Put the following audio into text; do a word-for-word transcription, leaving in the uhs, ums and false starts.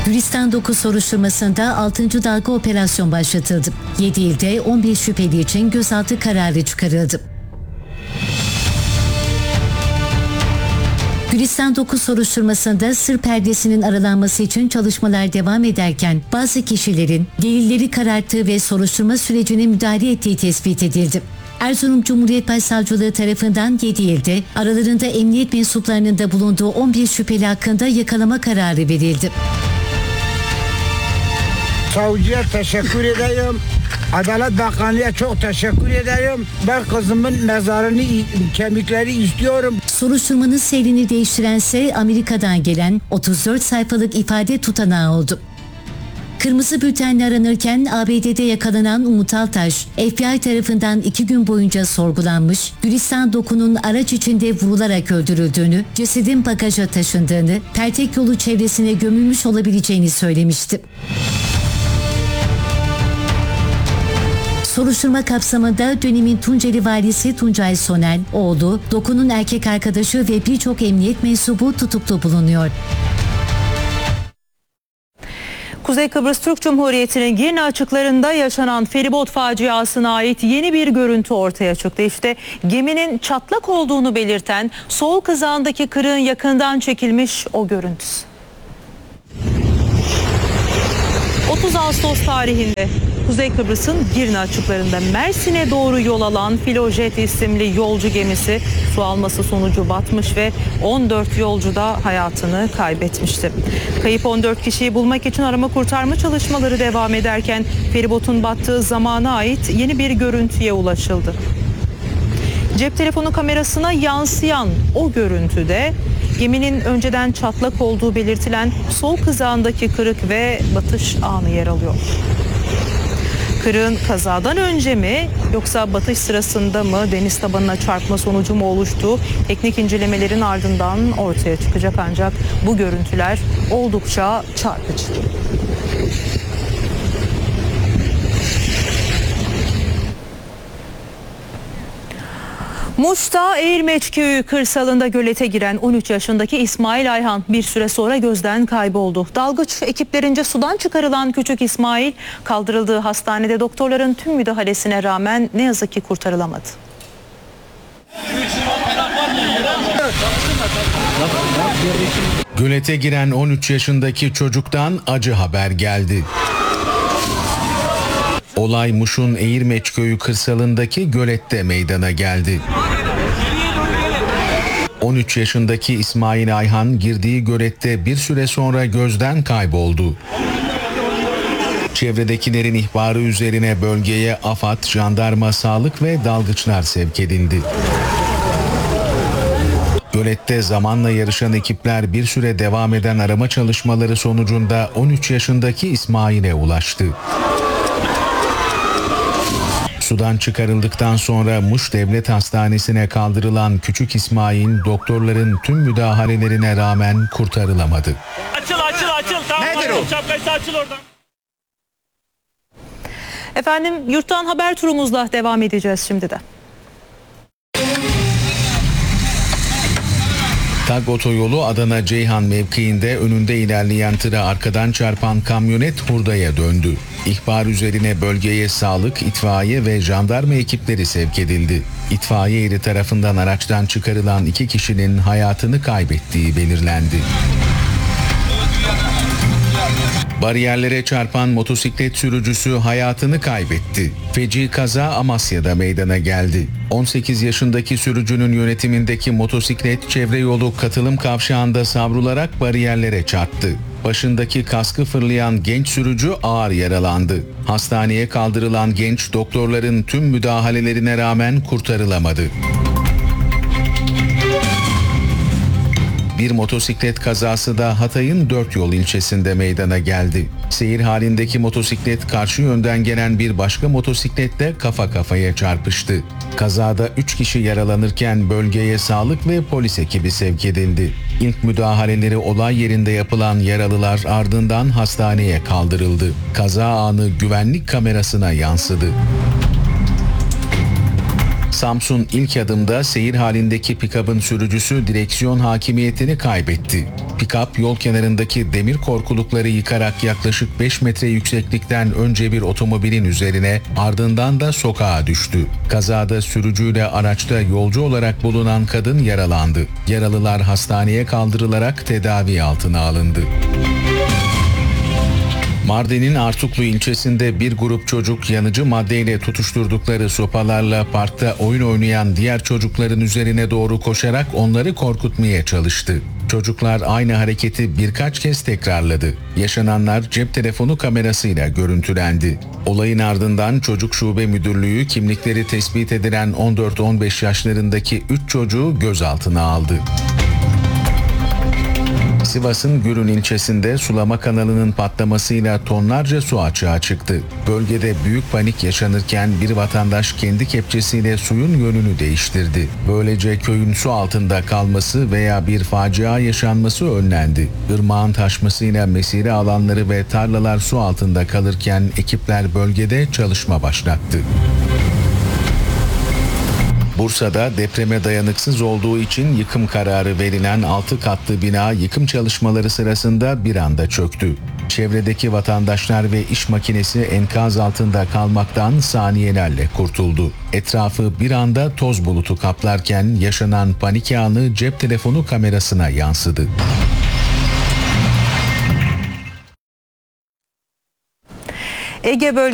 Gülistan dokuz soruşturmasında altıncı dalga operasyon başlatıldı. yedi ilde on bir şüpheli için gözaltı kararı çıkarıldı. Gülistan dokuz soruşturmasında sır perdesinin aralanması için çalışmalar devam ederken bazı kişilerin delilleri kararttığı ve soruşturma sürecine müdahale ettiği tespit edildi. Erzurum Cumhuriyet Başsavcılığı tarafından yedi ilde aralarında emniyet mensuplarının da bulunduğu on bir şüpheli hakkında yakalama kararı verildi. Savcıya teşekkür edeyim. Adalet Bakanlığı'na çok teşekkür ederim. Ben kızımın mezarını, kemikleri istiyorum. Soruşturmanın seyrini değiştirense Amerika'dan gelen otuz dört sayfalık ifade tutanağı oldu. Kırmızı bültenle aranırken A B D'de yakalanan Umut Altaş, F B I tarafından iki gün boyunca sorgulanmış, Gülistan dokuzun araç içinde vurularak öldürüldüğünü, cesedin bagaja taşındığını, Pertek yolu çevresine gömülmüş olabileceğini söylemişti. Soruşturma kapsamında dönemin Tunceli valisi Tuncay Sonel, oğlu, dokuzun erkek arkadaşı ve birçok emniyet mensubu tutuklu bulunuyor. Kuzey Kıbrıs Türk Cumhuriyeti'nin Girne açıklarında yaşanan feribot faciasına ait yeni bir görüntü ortaya çıktı. İşte geminin çatlak olduğunu belirten sol kızağındaki kırığın yakından çekilmiş o görüntüsü. otuz Ağustos tarihinde Kuzey Kıbrıs'ın Girne açıklarında Mersin'e doğru yol alan Filojet isimli yolcu gemisi su alması sonucu batmış ve on dört yolcu da hayatını kaybetmişti. Kayıp on dört kişiyi bulmak için arama kurtarma çalışmaları devam ederken feribotun battığı zamana ait yeni bir görüntüye ulaşıldı. Cep telefonu kamerasına yansıyan o görüntüde geminin önceden çatlak olduğu belirtilen sol kızağındaki kırık ve batış anı yer alıyor. Kırığın kazadan önce mi yoksa batış sırasında mı deniz tabanına çarpma sonucu mu oluştuğu teknik incelemelerin ardından ortaya çıkacak, ancak bu görüntüler oldukça çarpıcı. Muş'ta Eğirmeç Köyü kırsalında gölete giren on üç yaşındaki İsmail Ayhan bir süre sonra gözden kayboldu. Dalgıç ekiplerince sudan çıkarılan küçük İsmail kaldırıldığı hastanede doktorların tüm müdahalesine rağmen ne yazık ki kurtarılamadı. Gölete giren on üç yaşındaki çocuktan acı haber geldi. Olay Muş'un Eğirmeç Köyü kırsalındaki gölette meydana geldi. on üç yaşındaki İsmail Ayhan girdiği gölette bir süre sonra gözden kayboldu. Çevredekilerin ihbarı üzerine bölgeye AFAD, jandarma, sağlık ve dalgıçlar sevk edildi. Gölette zamanla yarışan ekipler bir süre devam eden arama çalışmaları sonucunda on üç yaşındaki İsmail'e ulaştı. Sudan çıkarıldıktan sonra Muş Devlet Hastanesi'ne kaldırılan küçük İsmail doktorların tüm müdahalelerine rağmen kurtarılamadı. Açıl açıl açıl. Tamam, nedir o? Şapkaysa açıl oradan. Efendim, yurttan haber turumuzla devam edeceğiz şimdi de. TAG otoyolu Adana-Ceyhan mevkiinde önünde ilerleyen tıra arkadan çarpan kamyonet hurdaya döndü. İhbar üzerine bölgeye sağlık, itfaiye ve jandarma ekipleri sevk edildi. İtfaiye eri tarafından araçtan çıkarılan iki kişinin hayatını kaybettiği belirlendi. Bariyerlere çarpan motosiklet sürücüsü hayatını kaybetti. Feci kaza Amasya'da meydana geldi. on sekiz yaşındaki sürücünün yönetimindeki motosiklet çevre yolu katılım kavşağında savrularak bariyerlere çarptı. Başındaki kaskı fırlayan genç sürücü ağır yaralandı. Hastaneye kaldırılan genç doktorların tüm müdahalelerine rağmen kurtarılamadı. Bir motosiklet kazası da Hatay'ın Dörtyol ilçesinde meydana geldi. Seyir halindeki motosiklet karşı yönden gelen bir başka motosikletle kafa kafaya çarpıştı. Kazada üç kişi yaralanırken bölgeye sağlık ve polis ekibi sevk edildi. İlk müdahaleleri olay yerinde yapılan yaralılar ardından hastaneye kaldırıldı. Kaza anı güvenlik kamerasına yansıdı. Samsun ilk adımda seyir halindeki pikabın sürücüsü direksiyon hakimiyetini kaybetti. Pikap yol kenarındaki demir korkulukları yıkarak yaklaşık beş metre yükseklikten önce bir otomobilin üzerine, ardından da sokağa düştü. Kazada sürücüyle araçta yolcu olarak bulunan kadın yaralandı. Yaralılar hastaneye kaldırılarak tedavi altına alındı. Mardin'in Artuklu ilçesinde bir grup çocuk yanıcı maddeyle tutuşturdukları sopalarla parkta oyun oynayan diğer çocukların üzerine doğru koşarak onları korkutmaya çalıştı. Çocuklar aynı hareketi birkaç kez tekrarladı. Yaşananlar cep telefonu kamerasıyla görüntülendi. Olayın ardından Çocuk Şube Müdürlüğü kimlikleri tespit edilen on dört on beş yaşlarındaki üç çocuğu gözaltına aldı. Sivas'ın Gürün ilçesinde sulama kanalının patlamasıyla tonlarca su açığa çıktı. Bölgede büyük panik yaşanırken bir vatandaş kendi kepçesiyle suyun yönünü değiştirdi. Böylece köyün su altında kalması veya bir facia yaşanması önlendi. Irmağın taşmasıyla mesire alanları ve tarlalar su altında kalırken ekipler bölgede çalışma başlattı. Bursa'da depreme dayanıksız olduğu için yıkım kararı verilen altı katlı bina yıkım çalışmaları sırasında bir anda çöktü. Çevredeki vatandaşlar ve iş makinesi enkaz altında kalmaktan saniyelerle kurtuldu. Etrafı bir anda toz bulutu kaplarken yaşanan panik anı cep telefonu kamerasına yansıdı. Ege bölgesi